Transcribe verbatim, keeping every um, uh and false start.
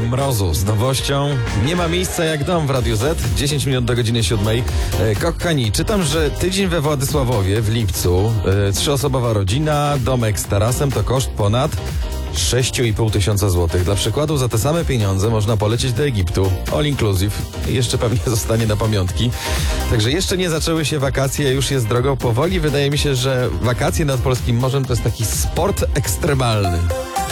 mrozu z nowością. Nie ma miejsca jak dom w Radiu Z. dziesięć minut do godziny siódmej. E, kochani, czytam, że tydzień we Władysławowie w lipcu, e, trzyosobowa rodzina, domek z tarasem to koszt ponad sześć i pół tysiąca złotych. Dla przykładu za te same pieniądze można polecieć do Egiptu. All inclusive. I jeszcze pewnie zostanie na pamiątki. Także jeszcze nie zaczęły się wakacje, już jest drogo powoli. Wydaje mi się, że wakacje nad polskim morzem to jest taki sport ekstremalny.